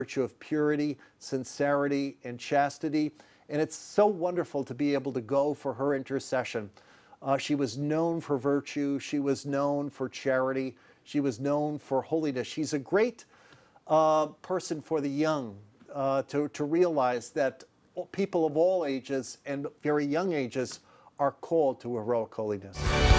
virtue of purity, sincerity, and chastity. And it's so wonderful to be able to go for her intercession. She was known for virtue. She was known for charity. She was known for holiness. She's a great person for the young to realize that people of all ages and very young ages are called to heroic holiness.